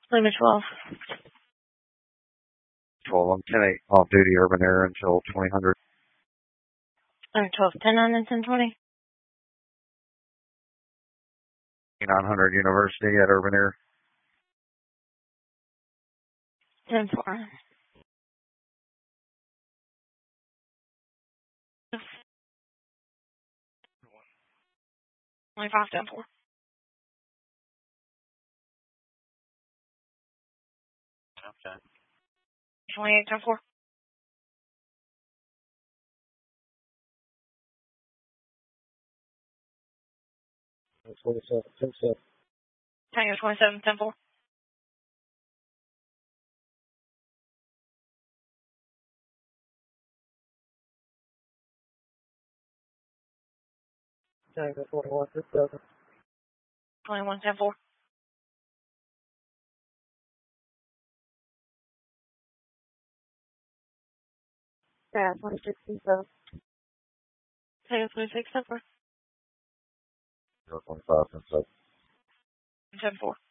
Lima 12. 12, I'm 10-8, off-duty Urban Air until 2000. 12, 10 on and 1020. 900 University at Urban Air. 10 4. 25, 10 4. 28, 10 4. Tango 27, 10 4. Tango 21, 67. 21, 10 4. Yeah, 26, Tango 26, 10 4. 025, 10 4.